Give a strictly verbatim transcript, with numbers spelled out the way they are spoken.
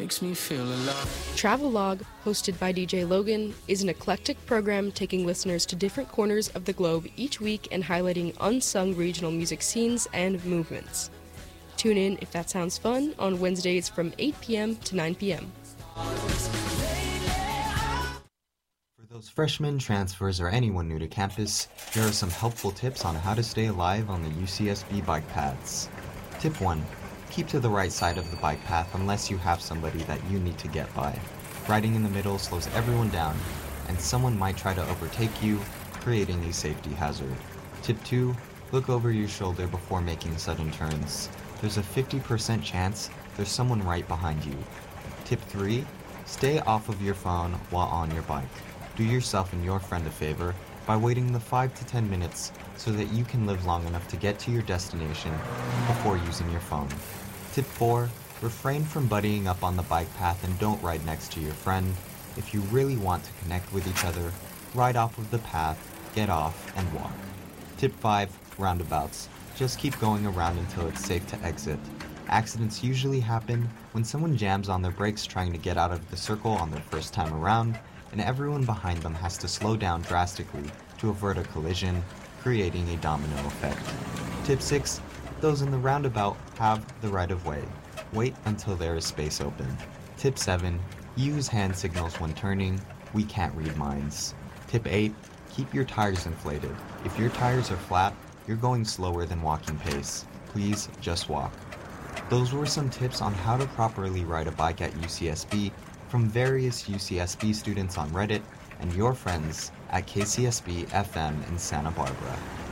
makes me feel alive. Travelog, hosted by D J Logan, is an eclectic program taking listeners to different corners of the globe each week and highlighting unsung regional music scenes and movements. Tune in if that sounds fun on Wednesdays from eight p.m. to nine p.m. For those freshmen, transfers, or anyone new to campus, here are some helpful tips on how to stay alive on the U C S B bike paths. Tip one. Keep to the right side of the bike path unless you have somebody that you need to get by. Riding in the middle slows everyone down, and someone might try to overtake you, creating a safety hazard. Tip two. Look over your shoulder before making sudden turns. There's a fifty percent chance there's someone right behind you. Tip three. Stay off of your phone while on your bike. Do yourself and your friend a favor by waiting the five to ten minutes so that you can live long enough to get to your destination before using your phone. Tip four. Refrain from buddying up on the bike path and don't ride next to your friend. If you really want to connect with each other, ride off of the path, get off, and walk. Tip five. Roundabouts. Just keep going around until it's safe to exit. Accidents usually happen when someone jams on their brakes trying to get out of the circle on their first time around, and everyone behind them has to slow down drastically to avert a collision, creating a domino effect. Tip six. Those in the roundabout have the right of way. Wait until there is space open. Tip seven. Use hand signals when turning. We can't read minds. Tip eight. Keep your tires inflated. If your tires are flat, you're going slower than walking pace. Please just walk. Those were some tips on how to properly ride a bike at U C S B from various U C S B students on Reddit and your friends at K C S B F M in Santa Barbara.